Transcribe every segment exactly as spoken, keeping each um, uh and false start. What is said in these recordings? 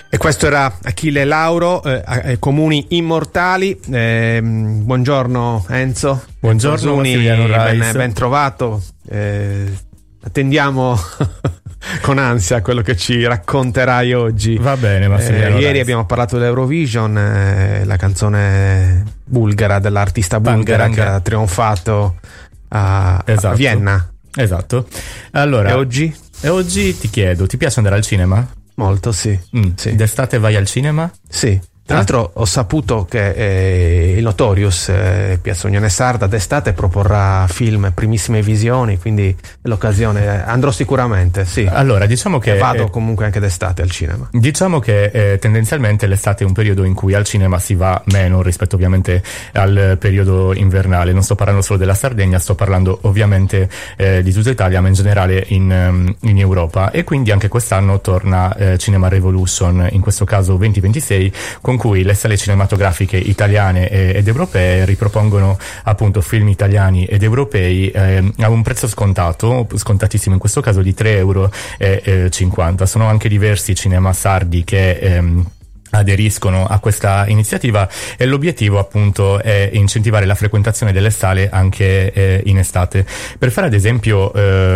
E questo era Achille Lauro, eh, Comuni Immortali. Eh, buongiorno Enzo. Buongiorno Massimiliano Rais. Ben, ben trovato. Eh, attendiamo con ansia quello che ci racconterai oggi. Va bene Massimiliano eh, Ieri Rais. abbiamo parlato dell'Eurovision, eh, la canzone bulgara dell'artista bulgara Pangaranga. che ha trionfato a, Esatto. a Vienna. Esatto. Allora, E oggi? E oggi ti chiedo, ti piace andare al cinema? Molto, sì. Mm. Sì. D'estate vai al cinema? Sì. Tra Ah. l'altro ho saputo che eh, il Notorious, eh, Piazza Unione Sarda, d'estate proporrà film primissime visioni, quindi l'occasione eh, andrò sicuramente, sì. Allora, diciamo che E vado eh, comunque anche d'estate al cinema. Diciamo che eh, tendenzialmente l'estate è un periodo in cui al cinema si va meno rispetto ovviamente al periodo invernale. Non sto parlando solo della Sardegna, sto parlando ovviamente eh, di tutta Italia, ma in generale in, um, in Europa. E quindi anche quest'anno torna eh, Cinema Revolution, in questo caso venti ventisei, con cui le sale cinematografiche italiane e, ed europee ripropongono appunto film italiani ed europei eh, a un prezzo scontato, scontatissimo in questo caso, di tre euro e cinquanta. Sono anche diversi cinema sardi che ehm, aderiscono a questa iniziativa e l'obiettivo appunto è incentivare la frequentazione delle sale anche eh, in estate. Per fare ad esempio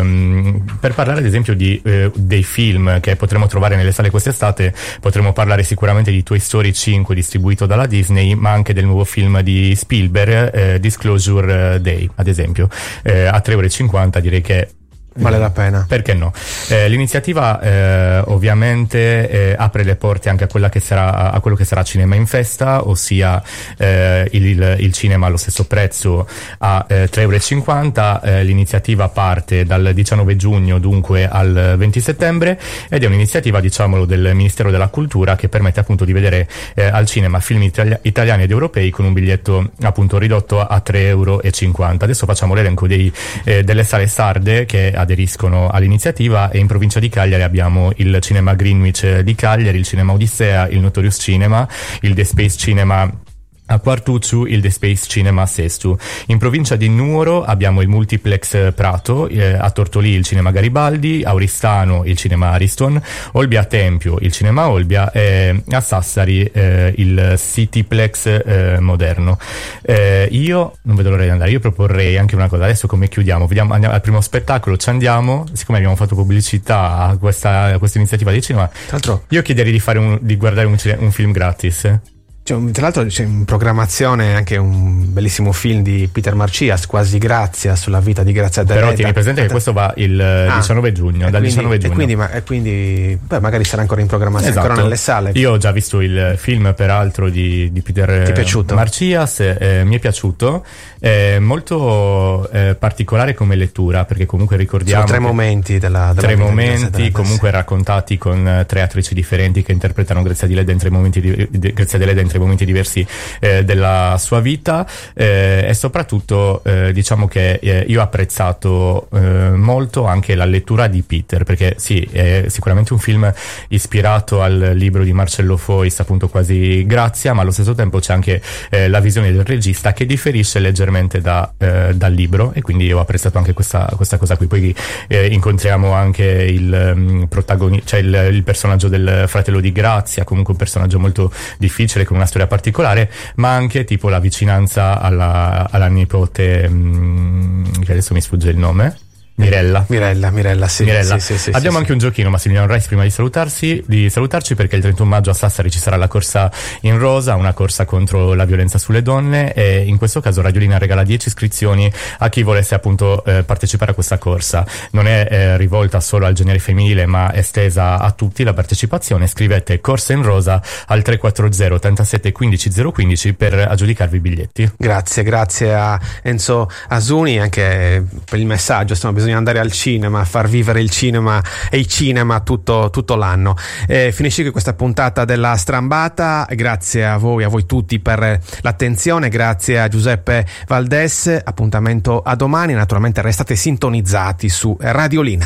ehm, per parlare ad esempio di eh, dei film che potremo trovare nelle sale quest'estate, potremo parlare sicuramente di Toy Story cinque distribuito dalla Disney, ma anche del nuovo film di Spielberg, eh, Disclosure Day ad esempio, eh, a tre euro e cinquanta. Direi che Vale la pena. Perché no? Eh, l'iniziativa eh, ovviamente eh, apre le porte anche a quella che sarà a quello che sarà Cinema in Festa, ossia eh, il, il cinema allo stesso prezzo a eh, tre euro e cinquanta. Eh, l'iniziativa parte dal diciannove giugno dunque al venti settembre ed è un'iniziativa, diciamolo, del Ministero della Cultura che permette appunto di vedere eh, al cinema film itali- italiani ed europei con un biglietto appunto ridotto a tre euro e cinquanta. Adesso facciamo l'elenco dei, eh, delle sale sarde che aderiscono all'iniziativa, e in provincia di Cagliari abbiamo il Cinema Greenwich di Cagliari, il Cinema Odissea, il Notorious Cinema, il The Space Cinema a Quartucciu, il The Space Cinema a Sestu. In provincia di Nuoro abbiamo il Multiplex Prato, eh, a Tortolì il Cinema Garibaldi, a Oristano il Cinema Ariston, Olbia Tempio il Cinema Olbia e a Sassari eh, il Cityplex eh, Moderno. Eh, io non vedo l'ora di andare, io proporrei anche una cosa, adesso come chiudiamo, vediamo, andiamo al primo spettacolo, ci andiamo, siccome abbiamo fatto pubblicità a questa, a questa iniziativa di cinema, Tra l'altro, io chiederei di fare un, di guardare un, cine- un film gratis. Cioè, tra l'altro c'è in programmazione anche un bellissimo film di Peter Marcias, Quasi Grazia, sulla vita di Grazia Deledda. Però tieni presente che questo va il Ah, diciannove giugno, e dal quindi, diciannove giugno. E quindi, ma, e quindi beh, magari sarà ancora in programmazione, Esatto. ancora nelle sale. Io ho già visto il film peraltro di, di Peter Ti è piaciuto? Marcias, eh, mi è piaciuto, è molto eh, particolare come lettura, perché comunque ricordiamo Sono tre che- momenti della, della tre vita di momenti Grazia Deledda, comunque sì. raccontati con eh, tre attrici differenti che interpretano Grazia Deledda in tre momenti di, di, Grazia Deledda in tre momenti diversi eh, della sua vita, eh, e soprattutto eh, diciamo che eh, io ho apprezzato eh, molto anche la lettura di Peter, perché sì, è sicuramente un film ispirato al libro di Marcello Foix, appunto Quasi Grazia, ma allo stesso tempo c'è anche eh, la visione del regista che differisce leggermente da, eh, dal libro, e quindi io ho apprezzato anche questa, questa cosa qui. Poi eh, incontriamo anche il um, protagonista, cioè il, il personaggio del fratello di Grazia, comunque un personaggio molto difficile con una storia particolare, ma anche tipo la vicinanza alla, alla nipote, mh, che adesso mi sfugge il nome, Mirella. Mirella, Mirella, sì. Mirella. Sì, sì, sì, Abbiamo sì, anche un giochino, Massimiliano Rais, prima di salutarsi, di salutarci, perché il trentuno maggio a Sassari ci sarà la corsa in rosa, una corsa contro la violenza sulle donne, e in questo caso Radiolina regala dieci iscrizioni a chi volesse appunto eh, partecipare a questa corsa. Non è eh, rivolta solo al genere femminile, ma estesa a tutti la partecipazione. Scrivete corsa in rosa al tre quattro zero ottantasette quindici zero quindici per aggiudicarvi i biglietti. Grazie, grazie a Enzo Asuni anche per il messaggio. Insomma, bisogna andare al cinema, far vivere il cinema e i cinema tutto, tutto l'anno. Eh, finisce qui questa puntata della Strambata. Grazie a voi, a voi tutti per l'attenzione. Grazie a Giuseppe Valdes. Appuntamento a domani. Naturalmente restate sintonizzati su Radiolina.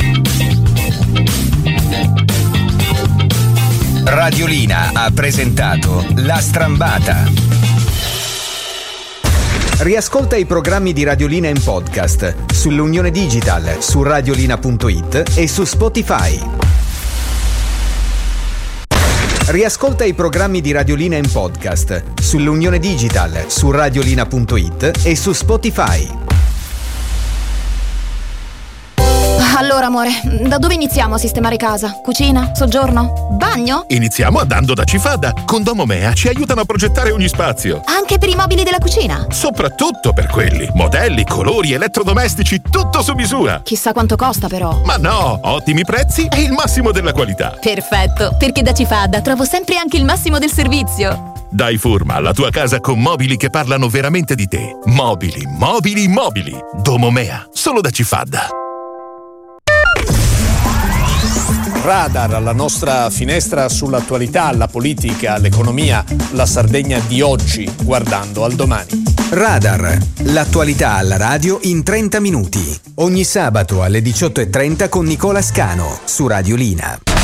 Radiolina ha presentato La Strambata. Riascolta i programmi di Radiolina in podcast sull'Unione Digital, su radiolina punto it e su Spotify. Riascolta i programmi di Radiolina in podcast sull'Unione Digital, su radiolina punto it e su Spotify. Allora, amore, da dove iniziamo a sistemare casa? Cucina? Soggiorno? Bagno? Iniziamo andando da Cifada. Con Domomea ci aiutano a progettare ogni spazio. Anche per i mobili della cucina? Soprattutto per quelli. Modelli, colori, elettrodomestici, tutto su misura. Chissà quanto costa, però. Ma no, ottimi prezzi e il massimo della qualità. Perfetto, perché da Cifada trovo sempre anche il massimo del servizio. Dai forma alla tua casa con mobili che parlano veramente di te. Mobili, mobili, mobili. Domomea, solo da Cifada. Radar, la nostra finestra sull'attualità, la politica, l'economia, la Sardegna di oggi, guardando al domani. Radar, l'attualità alla radio in trenta minuti. Ogni sabato alle diciotto e trenta con Nicola Scano su Radiolina.